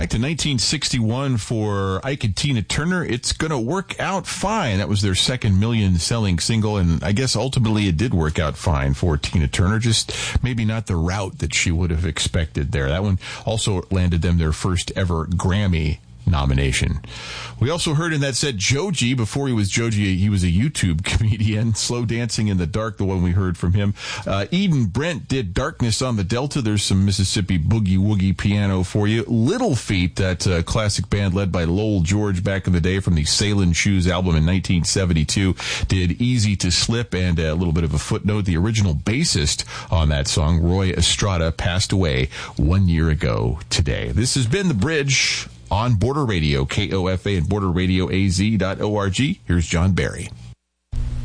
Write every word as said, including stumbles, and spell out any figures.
Back to nineteen sixty-one for Ike and Tina Turner, It's Gonna Work Out Fine. That was their second million-selling single, and I guess ultimately it did work out fine for Tina Turner, just maybe not the route that she would have expected there. That one also landed them their first ever Grammy nomination. We also heard in that set Joji. Before he was Joji, he was a YouTube comedian. Slow Dancing in the Dark, the one we heard from him. Uh, Eden Brent did Darkness on the Delta. There's some Mississippi boogie woogie piano for you. Little Feat, that uh, classic band led by Lowell George back in the day from the Sailin' Shoes album in nineteen seventy-two, did Easy to Slip. And a little bit of a footnote, the original bassist on that song, Roy Estrada, passed away one year ago today. This has been The Bridge on Border Radio, K O F A and border radio A Z dot org. Here's John Barry.